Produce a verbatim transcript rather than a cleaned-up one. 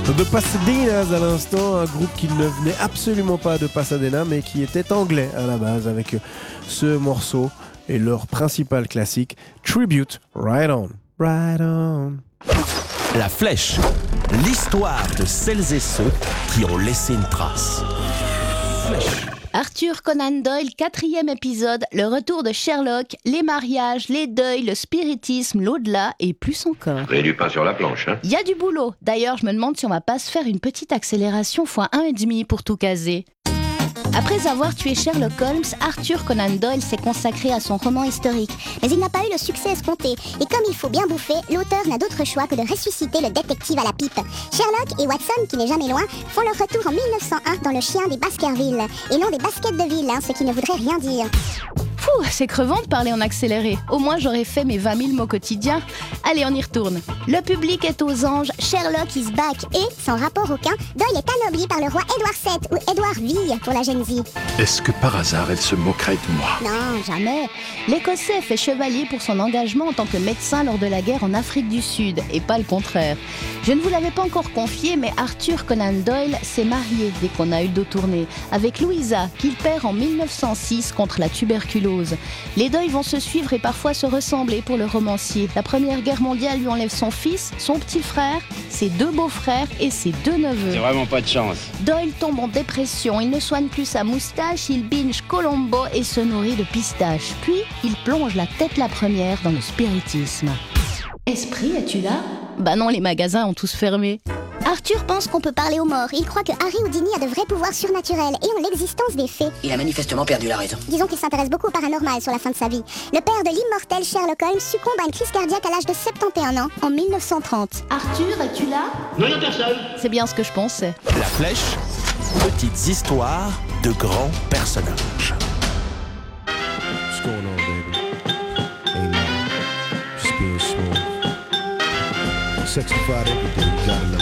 The Pasadenas à l'instant, un groupe qui ne venait absolument pas de Pasadena mais qui était anglais à la base avec ce morceau et leur principal classique Tribute, Right On, Right On. La Flèche, l'histoire de celles et ceux qui ont laissé une trace. Flèche. Arthur Conan Doyle, quatrième épisode, le retour de Sherlock, les mariages, les deuils, le spiritisme, l'au-delà et plus encore. Vous avez du pain sur la planche, hein? Il y a du boulot. D'ailleurs, je me demande si on va pas se faire une petite accélération fois un et demi pour tout caser. Après avoir tué Sherlock Holmes, Arthur Conan Doyle s'est consacré à son roman historique. Mais il n'a pas eu le succès escompté. Et comme il faut bien bouffer, l'auteur n'a d'autre choix que de ressusciter le détective à la pipe. Sherlock et Watson, qui n'est jamais loin, font leur retour en mille neuf cent un dans Le Chien des Baskerville. Et non des baskets de ville, hein, ce qui ne voudrait rien dire. Pouh, c'est crevant de parler en accéléré. Au moins, j'aurais fait mes vingt mille mots quotidiens. Allez, on y retourne. Le public est aux anges, Sherlock is back. Et, sans rapport aucun, Doyle est anobli par le roi Édouard sept, ou Édouard Ville pour la Gen Z. Est-ce que par hasard elle se moquerait de moi? Non, jamais. L'Écossais est fait chevalier pour son engagement en tant que médecin lors de la guerre en Afrique du Sud, et pas le contraire. Je ne vous l'avais pas encore confié, mais Arthur Conan Doyle s'est marié dès qu'on a eu le dos tourné, avec Louisa, qu'il perd en mille neuf cent six contre la tuberculose. Les Doyle vont se suivre et parfois se ressembler pour le romancier. La Première Guerre mondiale lui enlève son fils, son petit frère, ses deux beaux-frères et ses deux neveux. C'est vraiment pas de chance. Doyle tombe en dépression, il ne soigne plus sa moustache, il binge Colombo et se nourrit de pistaches. Puis, il plonge la tête la première dans le spiritisme. Esprit, es-tu là? Bah non, les magasins ont tous fermé. Arthur pense qu'on peut parler aux morts. Il croit que Harry Houdini a de vrais pouvoirs surnaturels et en l'existence des fées. Il a manifestement perdu la raison. Disons qu'il s'intéresse beaucoup au paranormal sur la fin de sa vie. Le père de l'immortel Sherlock Holmes succombe à une crise cardiaque à l'âge de soixante et un ans, en mille neuf cent trente. Arthur, es-tu là? Non, il n'y a personne. C'est bien ce que je pensais. La Flèche, petites histoires de grands personnages. What's going on, baby? Ain't nothing. Just being smooth. Sexified every day, you gotta love